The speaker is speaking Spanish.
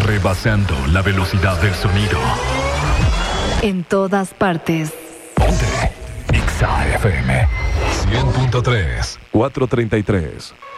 rebasando la velocidad del sonido. En todas partes. Ponte Exa FM 100.3. 4:33.